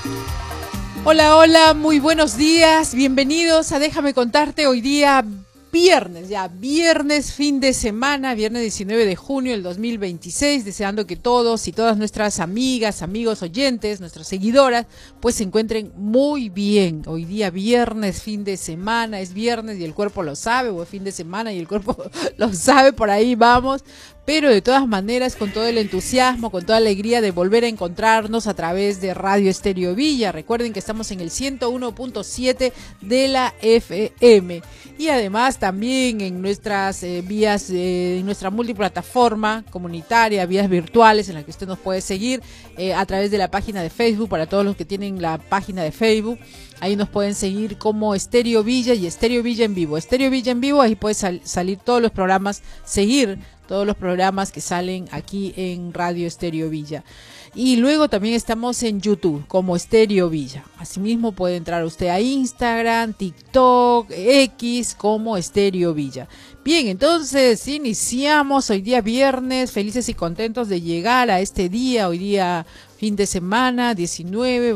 Hola, hola, muy buenos días, bienvenidos a Déjame Contarte. Hoy día viernes, viernes, fin de semana, viernes 19 de junio del 2026, deseando que todos y todas nuestras amigas, amigos, oyentes, nuestras seguidoras, pues se encuentren muy bien. Hoy día viernes, fin de semana, es viernes y el cuerpo lo sabe, o es fin de semana y el cuerpo lo sabe, por ahí vamos. Pero de todas maneras, con todo el entusiasmo, con toda alegría de volver a encontrarnos a través de Radio Estéreo Villa. Recuerden que estamos en el 101.7 de la FM. Y además también en nuestras vías, en nuestra multiplataforma comunitaria, vías virtuales en las que usted nos puede seguir a través de la página de Facebook, para todos los que tienen la página de Facebook. Ahí nos pueden seguir como Estéreo Villa y Estéreo Villa en vivo. Estéreo Villa en vivo, ahí puede salir todos los programas, seguir todos los programas que salen aquí en Radio Estéreo Villa. Y luego también estamos en YouTube como Estéreo Villa. Asimismo puede entrar usted a Instagram, TikTok, X como Estéreo Villa. Bien, entonces iniciamos hoy día viernes, felices y contentos de llegar a este día, hoy día fin de semana, 19.